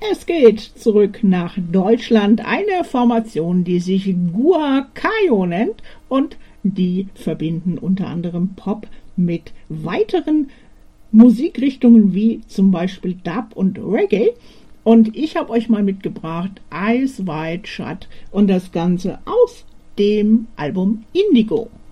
Es geht zurück nach Deutschland, eine Formation, die sich Guacayo nennt und die verbinden unter anderem Pop mit weiteren Musikrichtungen wie zum Beispiel Dub und Reggae. Und ich habe euch mal mitgebracht Eyes Wide Shut und das Ganze aus dem Album Indigo.